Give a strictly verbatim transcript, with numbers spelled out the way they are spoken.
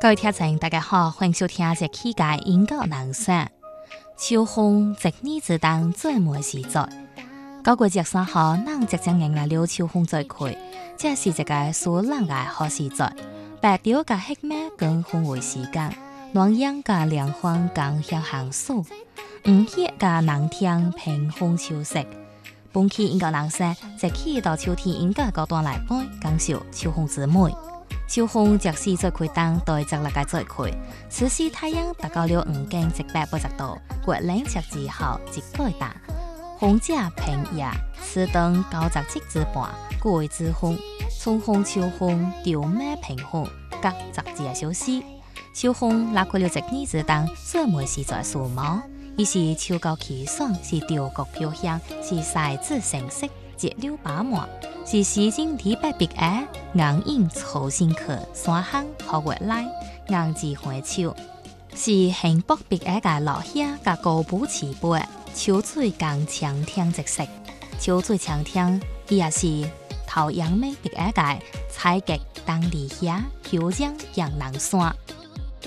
各位听众，大家好，欢迎收听这期嘅音乐人生。秋风一年之当最美时节，九月十三号，咱即将迎来了秋风最开，这是一个舒冷嘅好时节。白潮嘅黑马跟风味时间，暖阳嘅凉风刚向行树，五叶嘅冷天平风秋色。本期音乐人生，一起到秋天音乐高端来播，感受秋风之美。秋风即使最开冬，都会十六个最开。此时太阳达到了五更一百八十度，月亮赤之后一倍大。风者平夜，此灯九十七之半，故为之风。春风、秋风、潮马平风，各十二小时。秋风拉开了一年之冬最美时节树毛，伊是秋高气爽，是调角飘香，是赛子成色，节柳把满。是时景体白碧鸭，硬影草新客，山坑好月来，硬枝花树。是幸福碧鸭嘅老兄，甲高补齐背，秋水共长天一色。秋水长天，伊也是头阳美碧鸭嘅采集当地遐，休养养人山。